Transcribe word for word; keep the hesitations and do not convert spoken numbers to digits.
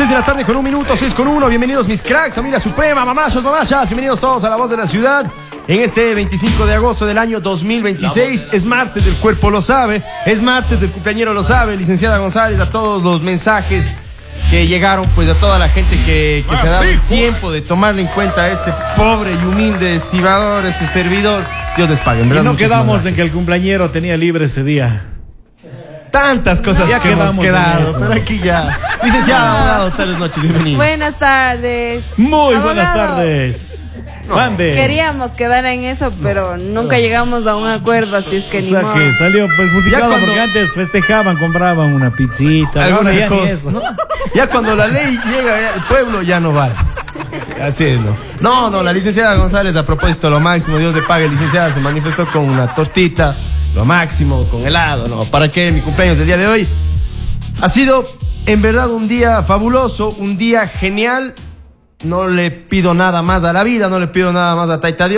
seis de la tarde con un minuto, seis con uno. Bienvenidos mis cracks, familia suprema, mamachos, mamachas. Bienvenidos todos a La Voz de la Ciudad. En este veinticinco de agosto del año dos mil veintiséis. Es martes del cuerpo lo sabe. Es martes del cumpleañero lo sabe. Licenciada González, a todos los mensajes que llegaron, pues a toda la gente que, que ah, se ha dado sí, el tiempo de tomarle en cuenta a este pobre y humilde estibador, este servidor. Dios les pague, en verdad. Y no quedamos gracias. En que el cumpleañero tenía libre ese día. Tantas cosas no, que hemos quedado, pero aquí ya. Licenciada, abogado, tales noches, bienvenido. Buenas tardes. Muy abogado. Buenas tardes. No. Queríamos quedar en eso, pero nunca llegamos a un acuerdo, así es que o ni sea modo. que salió perjudicado cuando... porque antes festejaban, compraban una pizzita, ahora ya cosa, ni eso. ¿no? Ya cuando la ley llega al pueblo ya no vale. Así es, ¿no? No, no, la licenciada González, a propósito, lo máximo, Dios le pague, licenciada, se manifestó con una tortita, lo máximo, con helado, ¿no? ¿Para qué? Mi cumpleaños el día de hoy ha sido, en verdad, un día fabuloso, un día genial. No le pido nada más a la vida, no le pido nada más a Taita Dios.